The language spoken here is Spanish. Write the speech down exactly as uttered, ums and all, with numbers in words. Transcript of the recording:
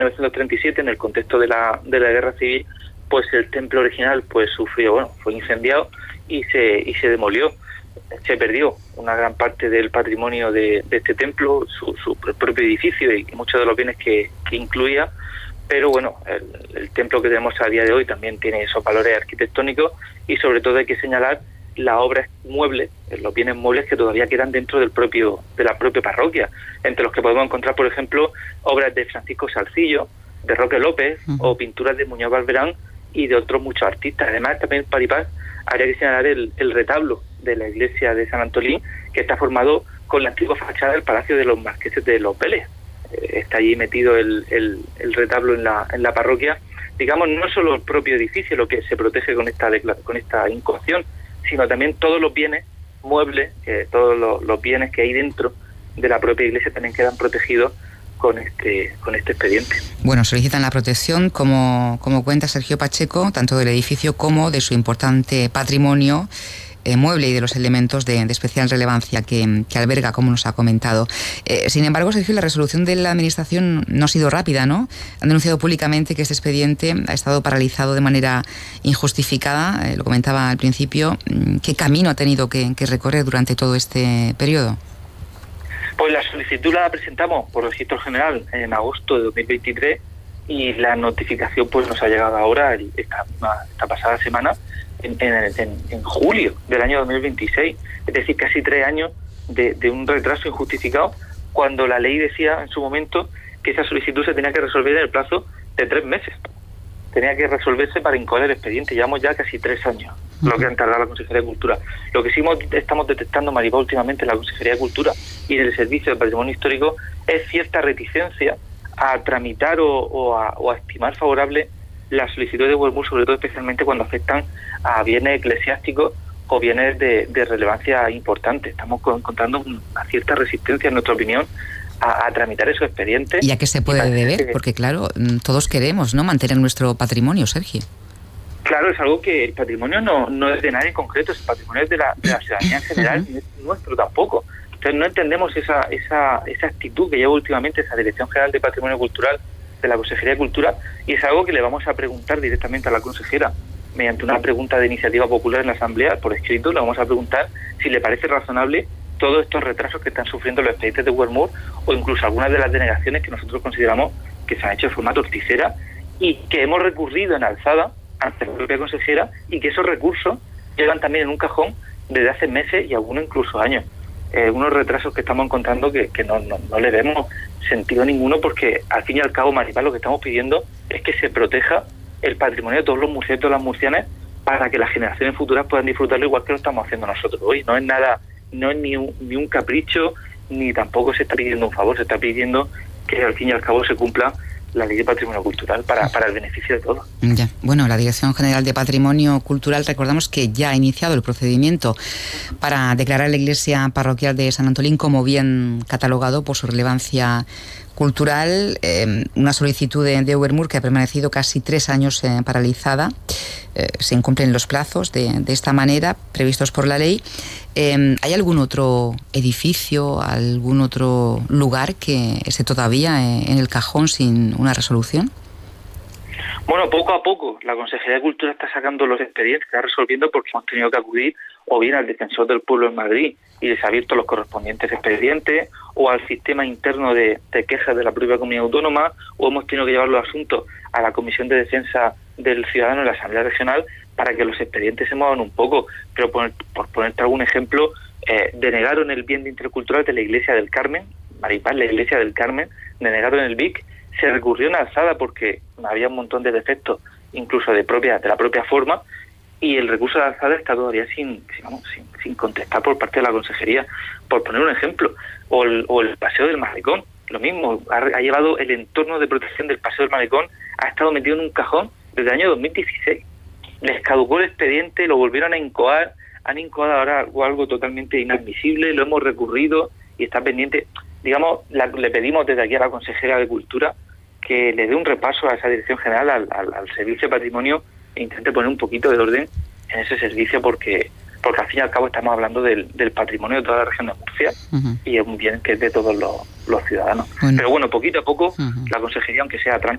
mil novecientos treinta y siete, en el contexto de la de la guerra civil, pues el templo original pues sufrió, bueno, fue incendiado y se y se demolió. Se perdió una gran parte del patrimonio de, de este templo, su, su propio edificio y muchos de los bienes que, que incluía, pero bueno, el, el templo que tenemos a día de hoy también tiene esos valores arquitectónicos y sobre todo hay que señalar las obras muebles, los bienes muebles que todavía quedan dentro del propio de la propia parroquia, entre los que podemos encontrar, por ejemplo, obras de Francisco Salcillo, de Roque López, uh-huh. o pinturas de Muñoz Barberán y de otros muchos artistas. Además, también para Paripaz habría que señalar el, el retablo de la iglesia de San Antolín, que está formado con la antigua fachada del Palacio de los Marqueses de los Vélez. Eh, está allí metido el, el, el retablo en la, en la parroquia. Digamos, no solo el propio edificio lo que se protege con esta con esta incoación, sino también todos los bienes muebles, eh, todos los, los bienes que hay dentro de la propia iglesia también quedan protegidos con este con este expediente. Bueno, solicitan la protección, como, como cuenta Sergio Pacheco, tanto del edificio como de su importante patrimonio eh, mueble y de los elementos de, de especial relevancia que, que alberga, como nos ha comentado. Eh, sin embargo, Sergio, la resolución de la Administración no ha sido rápida, ¿no? Han denunciado públicamente que este expediente ha estado paralizado de manera injustificada, eh, lo comentaba al principio. ¿Qué camino ha tenido que, que recorrer durante todo este periodo? Pues la solicitud la presentamos por registro general en agosto de dos mil veintitrés y la notificación pues nos ha llegado ahora, esta, esta pasada semana, en, en, en, en julio del año dos mil veintiséis. Es decir, casi tres años de, de un retraso injustificado, cuando la ley decía en su momento que esa solicitud se tenía que resolver en el plazo de tres meses. Tenía que resolverse para incoar el expediente. Llevamos ya casi tres años, lo que han tardado la Consejería de Cultura. Lo que sí estamos detectando, Maripaz, últimamente en la Consejería de Cultura y en el Servicio de Patrimonio Histórico es cierta reticencia a tramitar o, o, a, o a estimar favorable las solicitudes de Wormur, sobre todo especialmente cuando afectan a bienes eclesiásticos o bienes de, de relevancia importante. Estamos encontrando una cierta resistencia, en nuestra opinión, A, a tramitar esos expedientes. ¿Y a qué se puede deber? Que... Porque claro, todos queremos, ¿no?, mantener nuestro patrimonio, Sergio. Claro, es algo que el patrimonio no, no es de nadie en concreto, el patrimonio es de la, de la ciudadanía en general, y no es nuestro tampoco. Entonces no entendemos esa, esa, esa actitud que lleva últimamente esa Dirección General de Patrimonio Cultural de la Consejería de Cultura, y es algo que le vamos a preguntar directamente a la consejera mediante una pregunta de iniciativa popular en la Asamblea, por escrito. Le vamos a preguntar si le parece razonable todos estos retrasos que están sufriendo los expedientes de Wormur, o incluso algunas de las denegaciones que nosotros consideramos que se han hecho de forma torticera y que hemos recurrido en alzada ante la propia consejera, y que esos recursos llegan también en un cajón desde hace meses y algunos incluso años. Eh, unos retrasos que estamos encontrando que, que no, no, no le vemos sentido ninguno, porque al fin y al cabo, Maripaz, lo que estamos pidiendo es que se proteja el patrimonio de todos los murcianos y todas las murcianas para que las generaciones futuras puedan disfrutarlo igual que lo estamos haciendo nosotros hoy. No es nada, no es ni un, ni un capricho, ni tampoco se está pidiendo un favor, se está pidiendo que al fin y al cabo se cumpla la Ley de Patrimonio Cultural para, para el beneficio de todos. Ya. Bueno, la Dirección General de Patrimonio Cultural, recordamos que ya ha iniciado el procedimiento para declarar la iglesia parroquial de San Antolín como bien catalogado por su relevancia cultural, eh, una solicitud de, de Wormur que ha permanecido casi tres años eh, paralizada. Eh, se incumplen los plazos de, de esta manera previstos por la ley. Eh, ¿Hay algún otro edificio, algún otro lugar que esté todavía eh, en el cajón sin una resolución? Bueno, poco a poco la Consejería de Cultura está sacando los expedientes, está resolviendo, porque hemos tenido que acudir o bien al Defensor del Pueblo en Madrid y les ha abierto los correspondientes expedientes, o al sistema interno de, de quejas de la propia comunidad autónoma, o hemos tenido que llevar los asuntos a la Comisión de Defensa del Ciudadano en la Asamblea Regional para que los expedientes se muevan un poco. Pero por, por ponerte algún ejemplo, eh, denegaron el bien de interés cultural de la Iglesia del Carmen, Maripaz, la Iglesia del Carmen, denegaron el B I C, se recurrió en alzada porque había un montón de defectos, incluso de propia de la propia forma, y el recurso de alzada está todavía sin, digamos, sin, sin contestar por parte de la Consejería, por poner un ejemplo. O el, o el Paseo del Malecón, lo mismo, ha, ha llevado el entorno de protección del Paseo del Malecón, ha estado metido en un cajón desde el año dos mil dieciséis. Les caducó el expediente, lo volvieron a incoar, han incoado ahora algo, algo totalmente inadmisible, lo hemos recurrido y está pendiente. Digamos, la, le pedimos desde aquí a la Consejera de Cultura que le dé un repaso a esa Dirección General, al, al, al Servicio de Patrimonio, e intente poner un poquito de orden en ese servicio, porque porque al fin y al cabo estamos hablando del, del patrimonio de toda la región de Murcia, uh-huh. y es un bien que es de todos los, los ciudadanos. Bueno. Pero bueno, poquito a poco, uh-huh. la Consejería, aunque sea a